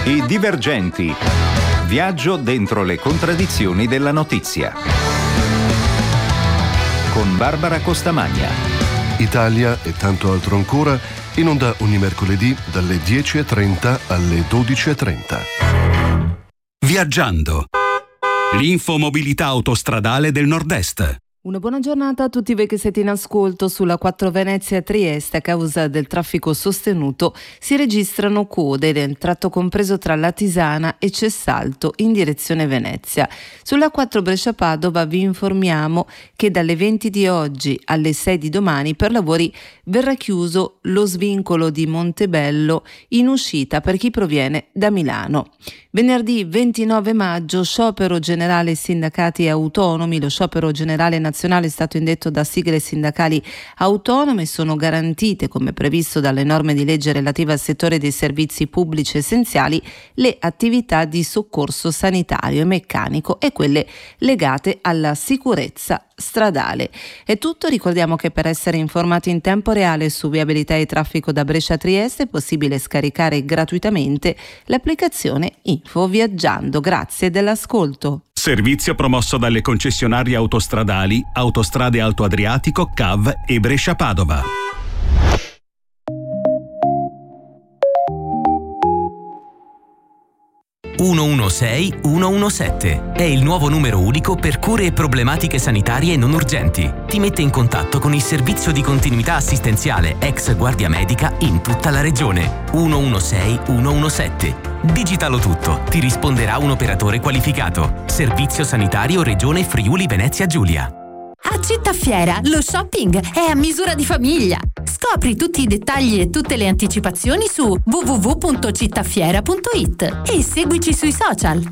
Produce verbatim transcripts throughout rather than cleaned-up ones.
I Divergenti. Viaggio dentro le contraddizioni della notizia. Con Barbara Costamagna. Italia e tanto altro ancora, in onda ogni mercoledì dalle dieci e trenta alle dodici e trenta. Viaggiando. L'infomobilità autostradale del Nord-Est. Una buona giornata a tutti voi che siete in ascolto. Sulla quattro Venezia-Trieste, a causa del traffico sostenuto, si registrano code nel tratto compreso tra Latisana e Cessalto in direzione Venezia. Sulla quattro Brescia-Padova vi informiamo che dalle venti di oggi alle sei di domani per lavori verrà chiuso lo svincolo di Montebello in uscita per chi proviene da Milano. Venerdì ventinove maggio, sciopero generale sindacati autonomi. Lo sciopero generale nazionale è stato indetto da sigle sindacali autonome. Sono garantite, come previsto dalle norme di legge relative al settore dei servizi pubblici essenziali, le attività di soccorso sanitario e meccanico e quelle legate alla sicurezza stradale. È tutto. Ricordiamo che per essere informati in tempo reale su viabilità e traffico da Brescia a Trieste è possibile scaricare gratuitamente l'applicazione Info Viaggiando. Grazie dell'ascolto. Servizio promosso dalle concessionarie autostradali Autostrade Alto Adriatico, C A V e Brescia-Padova. uno uno sei uno uno sette è il nuovo numero unico per cure e problematiche sanitarie non urgenti. Ti mette in contatto con il servizio di continuità assistenziale ex Guardia Medica in tutta la regione. uno uno sei uno uno sette. Digitalo tutto, ti risponderà un operatore qualificato. Servizio sanitario Regione Friuli Venezia Giulia. A Cittafiera lo shopping è a misura di famiglia. Scopri tutti i dettagli e tutte le anticipazioni su w w w punto cittafiera punto i t e seguici sui social.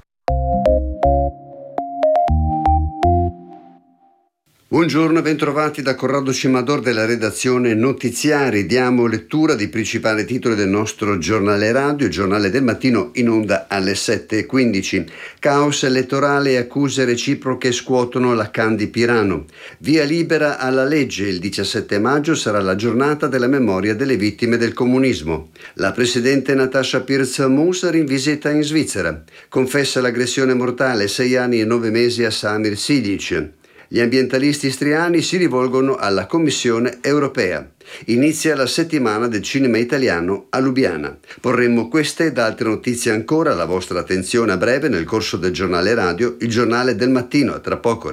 Buongiorno e bentrovati da Corrado Cimador della redazione Notiziari. Diamo lettura dei principali titoli del nostro giornale radio, il giornale del mattino in onda alle sette e quindici. Caos elettorale e accuse reciproche scuotono la Candi Pirano. Via libera alla legge, il diciassette maggio sarà la giornata della memoria delle vittime del comunismo. La presidente Natasha Pirc-Moser in visita in Svizzera. Confessa l'aggressione mortale, sei anni e nove mesi a Samir Silic. Gli ambientalisti istriani si rivolgono alla Commissione europea. Inizia la settimana del cinema italiano a Lubiana. Porremo queste ed altre notizie ancora alla vostra attenzione a breve nel corso del giornale radio, il giornale del mattino. A tra poco.